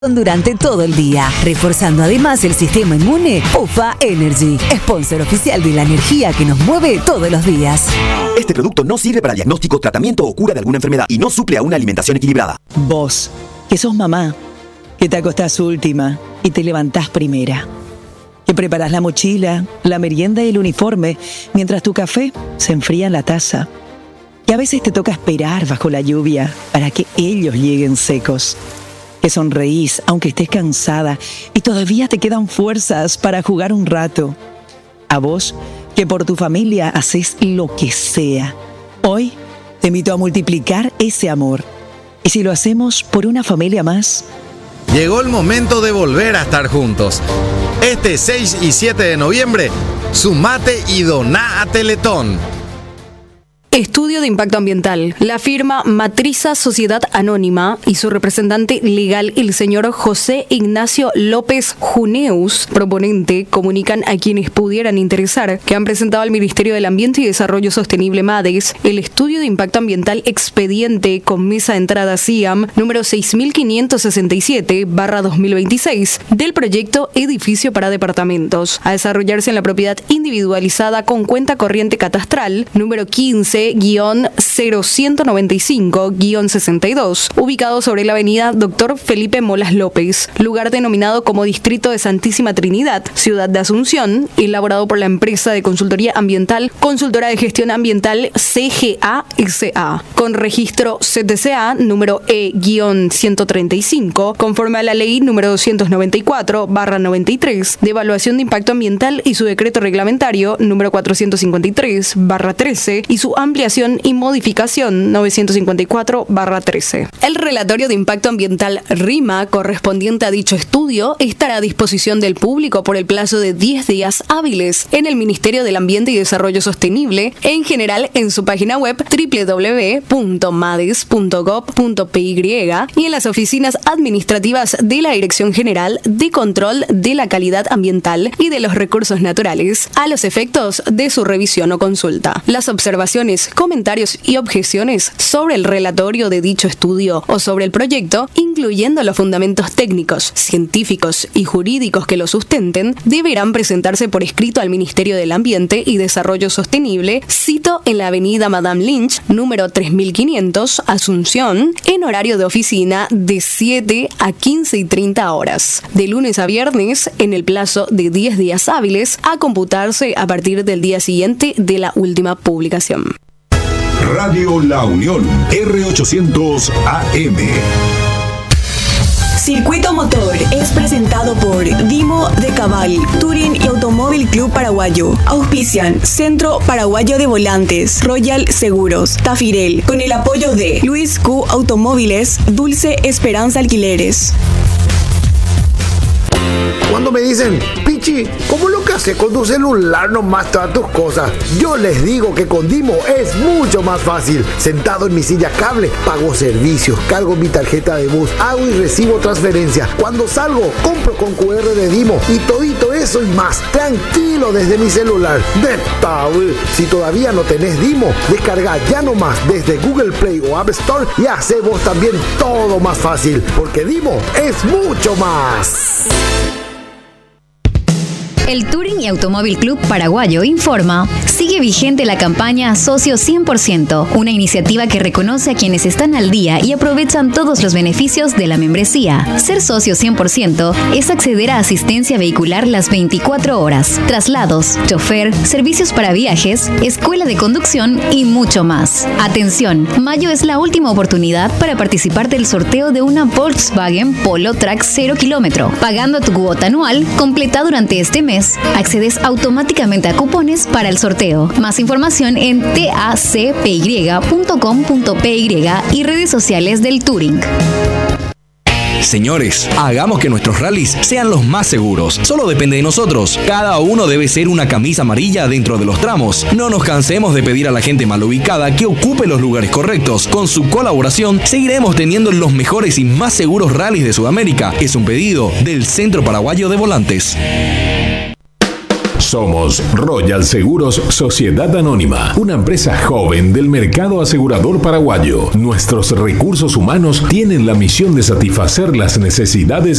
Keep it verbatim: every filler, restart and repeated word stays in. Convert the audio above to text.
Durante todo el día, reforzando además el sistema inmune. Ufa Energy, sponsor oficial de la energía que nos mueve todos los días. Este producto no sirve para diagnóstico, tratamiento o cura de alguna enfermedad y no suple a una alimentación equilibrada. Vos, que sos mamá, que te acostás última y te levantás primera, que preparás la mochila, la merienda y el uniforme mientras tu café se enfría en la taza, que a veces te toca esperar bajo la lluvia para que ellos lleguen secos, que sonreís aunque estés cansada y todavía te quedan fuerzas para jugar un rato. A vos, que por tu familia haces lo que sea. Hoy te invito a multiplicar ese amor. Y si lo hacemos por una familia más. Llegó el momento de volver a estar juntos. Este seis y siete de noviembre, sumate y doná a Teletón. Estudio de impacto ambiental. La firma Matriza Sociedad Anónima y su representante legal, el señor José Ignacio López Juneus, proponente, comunican a quienes pudieran interesar que han presentado al Ministerio del Ambiente y Desarrollo Sostenible MADES el estudio de impacto ambiental expediente con mesa de entrada C I A M número seis mil quinientos sesenta y siete barra dos mil veintiséis del proyecto Edificio para Departamentos, a desarrollarse en la propiedad individualizada con cuenta corriente catastral número quince guión cero ciento noventa y cinco guión sesenta y dos, ubicado sobre la avenida Doctor Felipe Molas López, lugar denominado como Distrito de Santísima Trinidad, Ciudad de Asunción, elaborado por la empresa de consultoría ambiental Consultora de Gestión Ambiental C G A S A, con registro C T C A número E ciento treinta y cinco, conforme a la ley número doscientos noventa y cuatro barra noventa y tres de evaluación de impacto ambiental y su decreto reglamentario número cuatrocientos cincuenta y tres barra trece y su ampliación y modificación novecientos cincuenta y cuatro barra trece. El relatorio de impacto ambiental RIMA correspondiente a dicho estudio estará a disposición del público por el plazo de diez días hábiles en el Ministerio del Ambiente y Desarrollo Sostenible, en general en su página web doble u doble u doble u punto mades punto gob punto p y y en las oficinas administrativas de la Dirección General de Control de la Calidad Ambiental y de los Recursos Naturales, a los efectos de su revisión o consulta. Las observaciones, comentarios y objeciones sobre el relatorio de dicho estudio o sobre el proyecto, incluyendo los fundamentos técnicos, científicos y jurídicos que lo sustenten, deberán presentarse por escrito al Ministerio del Ambiente y Desarrollo Sostenible, cito en la avenida Madame Lynch, número tres mil quinientos, Asunción, en horario de oficina de siete a quince y treinta horas, de lunes a viernes, en el plazo de diez días hábiles, a computarse a partir del día siguiente de la última publicación. Radio La Unión, R ochocientos A M. Circuito Motor es presentado por Dimo de Cabal, Touring y Automóvil Club Paraguayo. Auspician Centro Paraguayo de Volantes, Royal Seguros, Tafirel, con el apoyo de Luis Q Automóviles, Dulce Esperanza Alquileres. Cuando me dicen, Pichi, ¿cómo lo que haces con tu celular nomás todas tus cosas? Yo les digo que con Dimo es mucho más fácil. Sentado en mi silla cable, pago servicios, cargo mi tarjeta de bus, hago y recibo transferencia. Cuando salgo, compro con cu erre de Dimo y todito eso y más. Tranquilo desde mi celular. Neta, si todavía no tenés Dimo, descarga ya nomás desde Google Play o App Store y hace vos también todo más fácil. Porque Dimo es mucho más. El Touring y Automóvil Club Paraguayo informa, sigue vigente la campaña Socio cien por ciento, una iniciativa que reconoce a quienes están al día y aprovechan todos los beneficios de la membresía. Ser socio cien por ciento es acceder a asistencia vehicular las veinticuatro horas, traslados, chofer, servicios para viajes, escuela de conducción y mucho más. Atención, mayo es la última oportunidad para participar del sorteo de una Volkswagen Polo Track cero kilómetro. Pagando tu cuota anual, completa durante este mes, accedes automáticamente a cupones para el sorteo. Más información en tacpy punto com punto py y redes sociales del Touring. Señores, hagamos que nuestros rallies sean los más seguros. Solo depende de nosotros. Cada uno debe ser una camisa amarilla dentro de los tramos. No nos cansemos de pedir a la gente mal ubicada que ocupe los lugares correctos. Con su colaboración, seguiremos teniendo los mejores y más seguros rallies de Sudamérica. Es un pedido del Centro Paraguayo de Volantes. Somos Royal Seguros Sociedad Anónima, una empresa joven del mercado asegurador paraguayo. Nuestros recursos humanos tienen la misión de satisfacer las necesidades